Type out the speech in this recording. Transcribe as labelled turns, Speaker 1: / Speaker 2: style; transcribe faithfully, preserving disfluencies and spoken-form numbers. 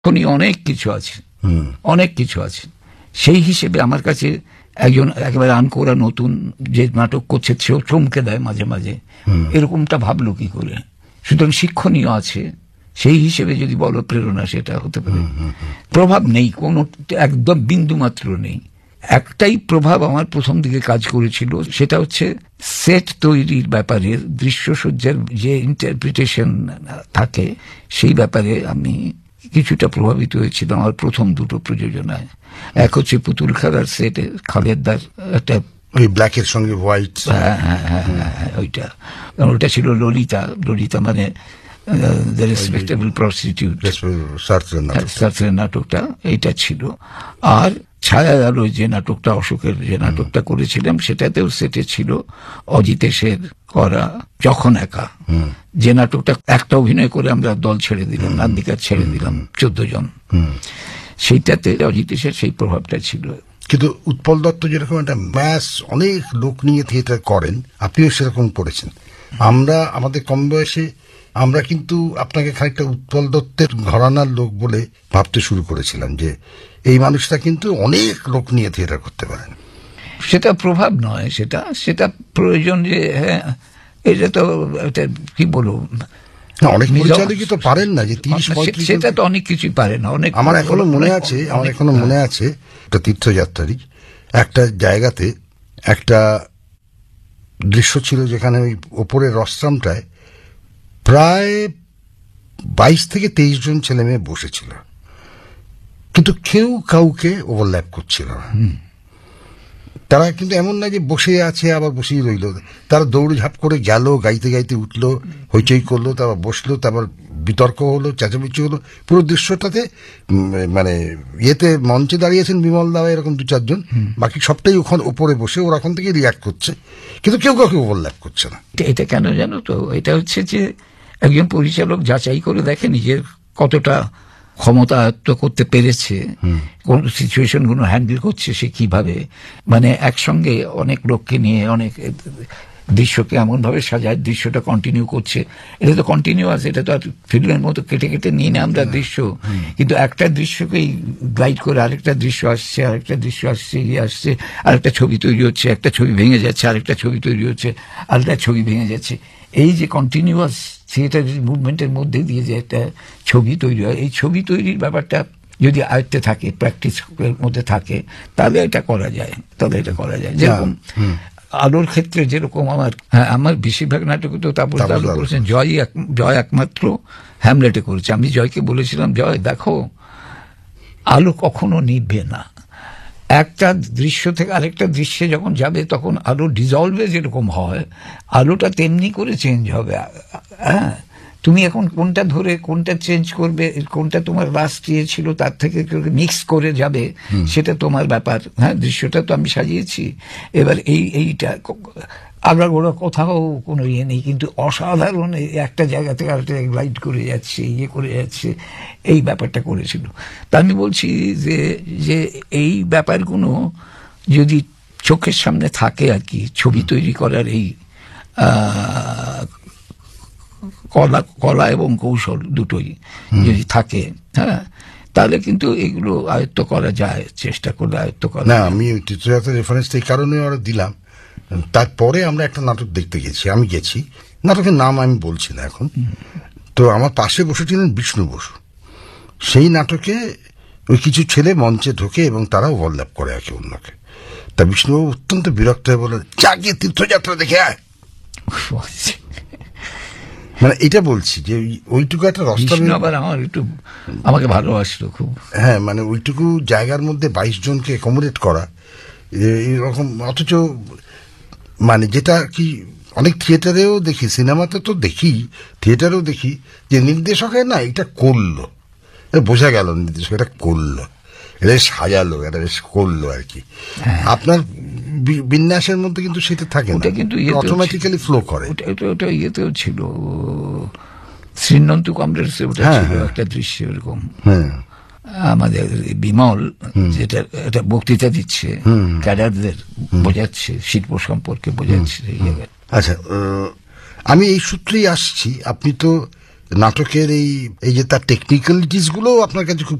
Speaker 1: এখনই অনেক কিছু আছে, অনেক কিছু আছে। সেই হিসেবে আমার কাছে একজন একেবারে আনকোরা নতুন যে নাটক করছে সেও চমকে দেয় মাঝে মাঝে, এরকমটা ভাবলো কি করে। সুতরাং শিক্ষণীয় আছে, সেই হিসেবে যদি বলো প্রেরণা, সেটা হতে পারে। প্রভাব নেই কোন, একদম বিন্দু মাত্র নেই। একটাই প্রভাব আমার প্রথম দিকে কাজ করেছিল, সেটা হচ্ছে সেট তৈরির ব্যাপারে, দৃশ্যসজ্জার যে ইন্টারপ্রিটেশন থাকে সেই ব্যাপারে আমি কিছুটা প্রভাবিত হয়েছিল আমার প্রথম দুটো প্রযোজনায়। এক হচ্ছে পুতুল খেলার সেটে খালেদার একটা
Speaker 2: ওই ব্ল্যাকের সঙ্গে হোয়াইট,
Speaker 1: হ্যাঁ হ্যাঁ হ্যাঁ ওইটা, ওটা ছিল ললিতা। ললিতা মানে দ্য রেসপেক্টেবল প্রস্টিটিউট, সার্থের নাটকটা এইটা ছিল। আর ছায়া আলো যে নাটকটা, অশোকের যে নাটকটা করেছিলাম, সেটাতেও সেটে ছিল অজিতেশের করা যখন একা, যে নাটকটা একটা অভিনয় করে আমরা দল ছেড়ে দিলাম, নান্দিকার ছেড়ে দিলাম চোদ্দ জন, সেইটাতে অজিতেশের সেই প্রভাবটা ছিল।
Speaker 2: কিন্তু উৎপল দত্ত যেরকম একটা ম্যাস অনেক লোক নিয়ে থিয়েটার করেন, আপনিও সেরকম করেছেন। আমরা আমাদের কম বয়সে আমরা কিন্তু আপনাকে খানিকটা উৎপল দত্তের ঘরানার লোক বলে ভাবতে শুরু করেছিলাম, যে এই মানুষটা কিন্তু অনেক লোক নিয়ে থিয়েটার করতে পারেন।
Speaker 1: সেটা প্রভাব নয়, সেটা সেটা প্রয়োজন। যে হ্যাঁ, এটা তো কি বলবো,
Speaker 2: অনেক পরিচালকই তো পারেন না যে তিরিশ পঁয়ত্রিশ,
Speaker 1: সেটা তো অনেক কিছুই পারে না। অনেক
Speaker 2: আমার এখনো মনে আছে, আমার এখনো মনে আছে একটা তীর্থযাত্রারই একটা জায়গাতে একটা দৃশ্য ছিল, যেখানে ওই ওপরের রস্ত্রামটায় প্রায় বাইশ থেকে তেইশ জন ছেলে মেয়ে বসেছিল, কিন্তু কেউ কাউকে ওভারল্যাপ করছিল না। তারা কিন্তু এমন না যে বসে আছে আবার বসেই রইল, তারা দৌড়ে ঝাঁপ করে গেল, গাইতে গাইতে উঠলো, হইচই করলো, তারপর বসলো, তারপর বিতর্ক হলো, চেঁচামেচি হলো। পুরো দৃশ্যটাতে মানে ইয়েতে মঞ্চে দাঁড়িয়েছেন বিমল দা এরকম দু চারজন, বাকি সবটাই ওখানে ওপরে বসে ওরা ওখান থেকে রিয়াক্ট করছে, কিন্তু কেউ কাউকে ওভারল্যাপ করছে না।
Speaker 1: এটা কেন জানো তো? এটা হচ্ছে যে একজন পরিচালক যাচাই করে দেখে নিজের কতটা ক্ষমতা আয়ত্ত করতে পেরেছে, কোন সিচুয়েশন গুলো হ্যান্ডেল করছে সে কিভাবে। মানে একসঙ্গে অনেক লোককে নিয়ে অনেক দৃশ্যকে এমন ভাবে সাজায়, দৃশ্যটা কন্টিনিউ করছে। এটা তো কন্টিনিউয়াস, এটা তো আর ফিল্মের মতো কেটে কেটে নিই না আমরা দৃশ্য, কিন্তু একটা দৃশ্যকেই গাইড করে আরেকটা দৃশ্য আসছে, আরেকটা দৃশ্য আসছে, ইয়ে আসছে, আরেকটা ছবি তৈরি হচ্ছে, একটা ছবি ভেঙে যাচ্ছে, আরেকটা ছবি তৈরি হচ্ছে, আরেকটা ছবি ভেঙে যাচ্ছে। এই যে কন্টিনিউয়াস থিয়েটার মুভমেন্টের মধ্যে দিয়ে যে একটা ছবি তৈরি হয়, এই ছবি তৈরির ব্যাপারটা যদি আয়ত্তে থাকে, প্র্যাকটিসের মধ্যে থাকে, তাহলে এটা করা যায়, তাহলে এটা করা যায়। যেরকম আলোর ক্ষেত্রে যেরকম আমার হ্যাঁ আমার বেশিরভাগ নাটকে তো তারপর আলো করেছেন, জয় জয় একমাত্র হ্যামলেটে করেছে। আমি জয়কে বলেছিলাম, জয় দেখো আলো কখনো নিভবে না, একটা দৃশ্য থেকে আরেকটা দৃশ্যে যখন যাবে তখন আলো ডিজলভে যেরকম হয়, আলোটা তেমনি করে চেঞ্জ হবে। হ্যাঁ, তুমি এখন কোনটা ধরে কোনটা চেঞ্জ করবে, কোনটা তোমার লাস্ট ইয়ে ছিল তার থেকে মিক্স করে যাবে, সেটা তোমার ব্যাপার। হ্যাঁ, দৃশ্যটা তো আমি সাজিয়েছি, এবার এই এইটা আবার ওরা কোথাও কোনো ইয়ে নেই, কিন্তু অসাধারণ একটা জায়গা থেকে আরেকটা গ্লাইড করে যাচ্ছে, ইয়ে করে যাচ্ছে, এই ব্যাপারটা করেছিল। তা আমি বলছি যে যে এই ব্যাপারগুলো যদি চোখের সামনে থাকে আর কি, ছবি তৈরি করার এই কলা কলা এবং কৌশল দুটোই যদি থাকে, হ্যাঁ, তাহলে কিন্তু এগুলো আয়ত্ত করা যায়, চেষ্টা করলে আয়ত্ত করা।
Speaker 2: না, আমি তীর্থযাত্রার রেফারেন্সটা এই কারণে ওরা দিলাম। তারপরে আমরা একটা নাটক দেখতে গেছি, আমি গেছি, নাটকের নাম আমি বলছি না এখন। তো আমার পাশে বসেছিলেন বিষ্ণু বসু। সেই নাটকে ওই কিছু ছেলে মঞ্চে ঢোকে এবং তারা ওভারল্যাপ করে একে অন্যকে। তা বিষ্ণুবাবু অত্যন্ত বিরক্ত হয়ে বলেন, যা গিয়ে তীর্থযাত্রা দেখে আয়। মানে এটা বলছি যে ওইটুকু একটা রাস্তা,
Speaker 1: আবার আমার একটু আমাকে ভালোবাসলো খুব।
Speaker 2: হ্যাঁ, মানে ওইটুকু জায়গার মধ্যে বাইশ জনকে অ্যাকোমোডেট করা এরকম, অথচ মানে যেটা কি অনেক থিয়েটারেও দেখি, সিনেমাতে তো দেখি, থিয়েটারেও দেখি যে নির্দেশক না এটা করলো, বোঝা গেল নির্দেশক এটা করলো, এটা সাজালো, এটা বেশ করলো আর কি। আপনার বিন্যাসের মধ্যে কিন্তু সেটা থাকে না, কিন্তু অটোমেটিক্যালি ফ্লো করে।
Speaker 1: ওটা ইয়েতেও ছিল, শ্রীনন্তু কমরেডসে ওটা ছিল একটা দৃশ্য এরকম। আমাদের বিমল যেটা একটা বক্তৃতা দিচ্ছে, ক্যাডারদের বোঝাচ্ছে, শিল্প সম্পর্কে বোঝাচ্ছে।
Speaker 2: আচ্ছা, আমি এই সূত্রেই আসছি, আপনি তো নাটকের এই এই যে তার টেকনিক্যালিটিস গুলো আপনার কাছে খুব